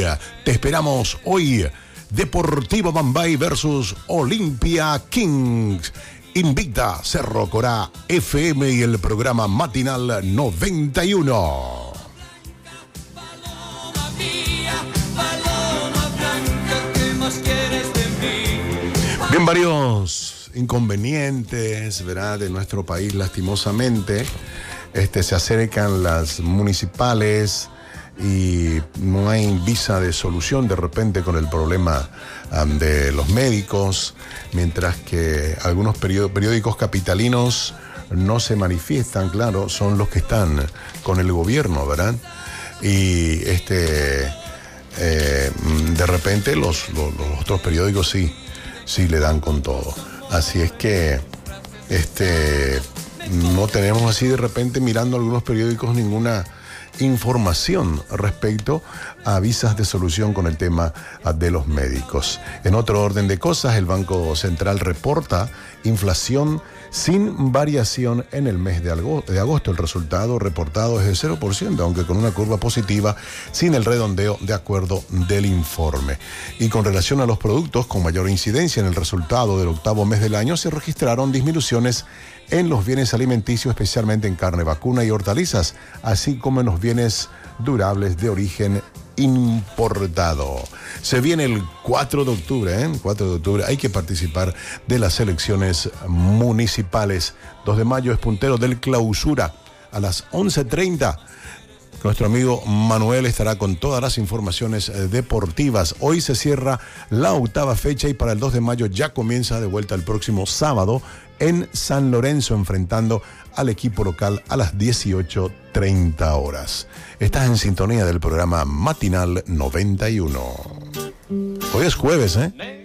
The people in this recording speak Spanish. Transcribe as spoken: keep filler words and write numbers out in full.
Te esperamos hoy. Deportivo Mambay versus Olimpia Kings. Invicta Cerro Corá F M y el programa matinal noventa y uno. Bien, varios inconvenientes, ¿verdad?, de nuestro país, lastimosamente. Este, se acercan las municipales y no hay visa de solución de repente con el problema um, de los médicos, mientras que algunos periódicos capitalinos no se manifiestan, claro, son los que están con el gobierno, ¿verdad? Y este eh, de repente los, los, los otros periódicos sí, sí le dan con todo. Así es que este no tenemos así de repente mirando algunos periódicos ninguna información respecto a visas de solución con el tema de los médicos. En otro orden de cosas, el Banco Central reporta inflación sin variación en el mes de agosto. El resultado reportado es de cero por ciento, aunque con una curva positiva, sin el redondeo de acuerdo del informe. Y con relación a los productos con mayor incidencia en el resultado del octavo mes del año, se registraron disminuciones en los bienes alimenticios, especialmente en carne vacuna y hortalizas, así como en los bienes durables de origen importado. Se viene el cuatro de octubre, ¿eh? cuatro de octubre hay que participar de las elecciones municipales. dos de mayo es puntero del clausura a las once treinta. Nuestro amigo Manuel estará con todas las informaciones deportivas. Hoy se cierra la octava fecha y para el dos de mayo ya comienza de vuelta el próximo sábado en San Lorenzo, enfrentando al equipo local a las dieciocho treinta horas. Estás en sintonía del programa matinal noventa y uno. Hoy es jueves, ¿eh?